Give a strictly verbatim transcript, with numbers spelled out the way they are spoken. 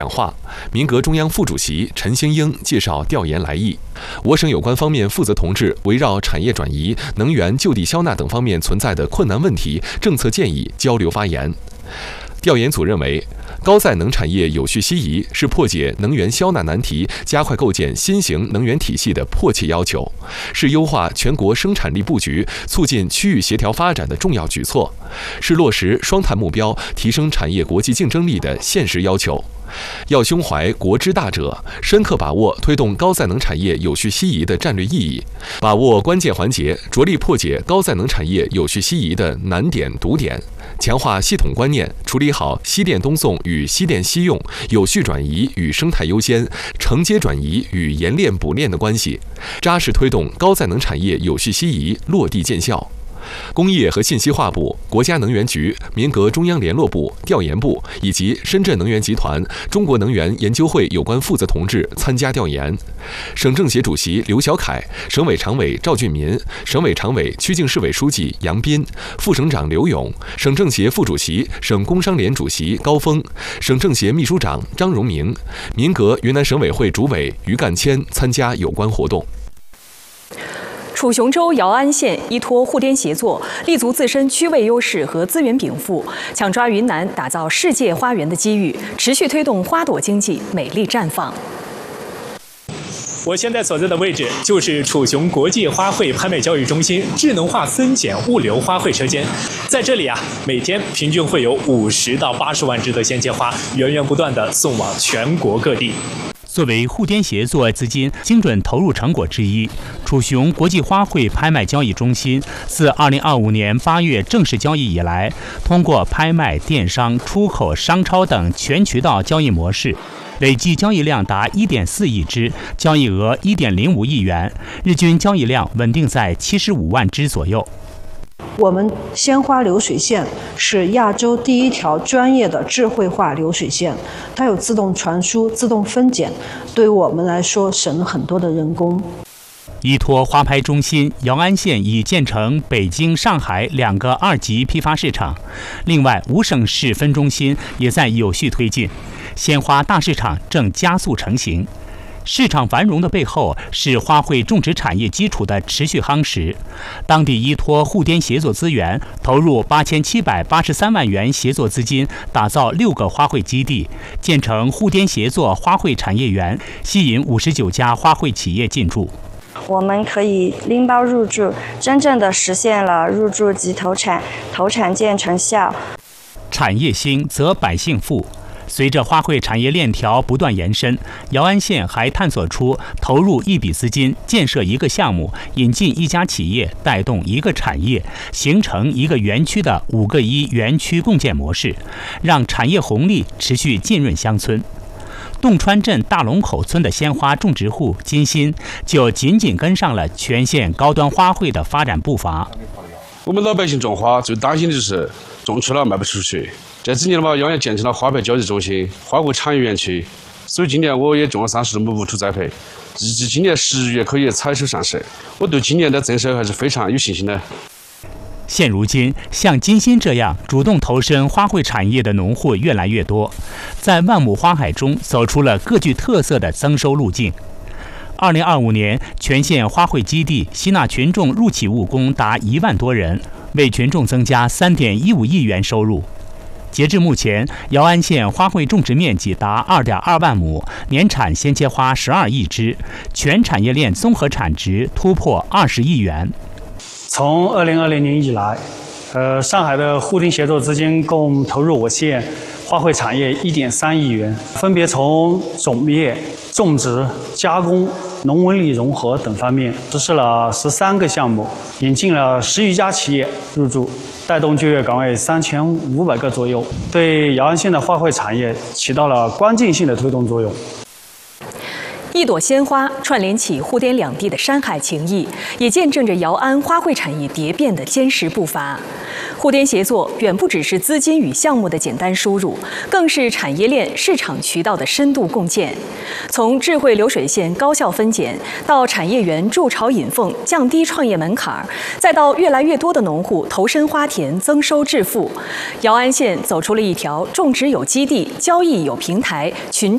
讲话，民革中央副主席陈兴英介绍调研来意。我省有关方面负责同志围绕产业转移、能源就地消纳等方面存在的困难问题、政策建议交流发言。调研组认为，高再能产业有序西移是破解能源消纳难题、加快构建新型能源体系的迫切要求，是优化全国生产力布局、促进区域协调发展的重要举措，是落实双碳目标、提升产业国际竞争力的现实要求。要胸怀国之大者，深刻把握推动高再能产业有序西移的战略意义，把握关键环节，着力破解高再能产业有序西移的难点堵点，强化系统观念，处理好西电东送与西电西用、有序转移与生态优先、承接转移与沿链补链的关系，扎实推动高再能产业有序西移落地见效。工业和信息化部、国家能源局、民革中央联络部、调研部以及深圳能源集团、中国能源研究会有关负责同志参加调研。省政协主席刘小凯、省委常委赵俊民、省委常委、曲靖市委书记杨斌、副省长刘勇、省政协副主席、省工商联主席高峰、省政协秘书长张荣明、民革云南省委会主委于干谦参加有关活动。 楚雄州姚安县依托沪滇协作，立足自身区位优势和资源禀赋，抢抓云南打造世界花园的机遇，持续推动花朵经济美丽绽放。 我现在所在的位置就是楚雄国际花卉拍卖交易中心智能化分拣物流花卉车间，在这里啊，每天平均会有五十到八十万只的鲜切花源源不断地送往全国各地。 作为沪滇协作资金精准投入成果之一，楚雄国际花卉拍卖交易中心自二零二五年八月正式交易以来，通过拍卖、电商、出口、商超等全渠道交易模式，累计交易量达一点四亿只，交易额一点零五亿元，日均交易量稳定在七十五万只左右。 我们鲜花流水线是亚洲第一条专业的智慧化流水线，它有自动传输、自动分拣，对于我们来说省了很多的人工。 依托花拍中心，姚安县已建成北京、上海两个二级批发市场，另外五省市分中心也在有序推进，鲜花大市场正加速成型。市场繁荣的背后是花卉种植产业基础的持续夯实。当地依托沪滇协作资源，投入八千七百八十三万元协作资金，打造六个花卉基地，建成沪滇协作花卉产业园，吸引五十九家花卉企业进驻。 我们可以拎包入驻，真正的实现了入驻即投产，投产见成效。 产业兴则百姓富。随着花卉产业链条不断延伸，姚安县还探索出投入一笔资金建设一个项目、引进一家企业、带动一个产业、形成一个园区的五个一园区共建模式，让产业红利持续浸润乡村。洞川镇大龙口村的鲜花种植户金鑫就紧紧跟上了全县高端花卉的发展步伐。 我们老百姓种花最担心的就是种出了卖不出去。这几年嘛，姚安建成了花卉交易中心、花卉产业园区，所以今年我也种了三十亩无土栽培，预计今年十月可以采收上市。我对今年的增收还是非常有信心的。 现如今，像金鑫这样主动投身花卉产业的农户越来越多，在万亩花海中走出了各具特色的增收路径。二零二五年，全县花卉基地吸纳群众入企务工达一万多人，为群众增加三点一五亿元收入。截至目前，姚安县花卉种植面积达二点二万亩，年产鲜切花十二亿只，全产业链综合产值突破二十亿元。 从二零二零年以来，呃，上海的沪滇协作资金共投入我县花卉产业一点三亿元，分别从种业、种植、加工、农文理融合等方面实施了十三个项目，引进了十余家企业入驻，带动就业岗位三千五百个左右，对姚安县的花卉产业起到了关键性的推动作用。 一朵鲜花串联起沪滇两地的山海情谊，也见证着姚安花卉产业蝶变的坚实步伐。沪滇协作远不只是资金与项目的简单输入，更是产业链、市场渠道的深度共建。从智慧流水线高效分拣，到产业园筑巢引凤，降低创业门槛，再到越来越多的农户投身花田，增收致富，姚安县走出了一条种植有基地、交易有平台、群众